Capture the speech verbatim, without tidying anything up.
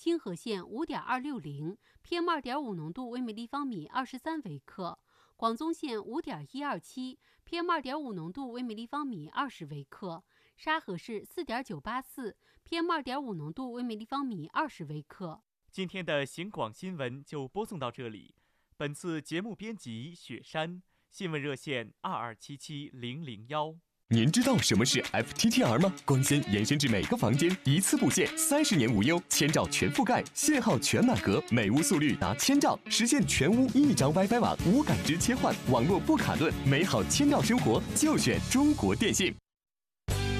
清河县 五点二六零 P M 二点五 浓度为每立方米二十三微克，广宗县 五点一二七 P M 二点五 浓度为每立方米二十微克，沙河市 四点九八四 P M 二点五 浓度为每立方米二十微克。 今天的行广新闻就播送到这里。本次节目编辑雪山，新闻热线二二七七零零幺。 您知道什么是 F T T R 吗？光纤延伸至每个房间，一次布线，三十年无忧，千兆全覆盖，信号全满格，每屋速率达千兆，实现全屋一张 WiFi 网，无感知切换，网络不卡顿，美好千兆生活就选中国电信。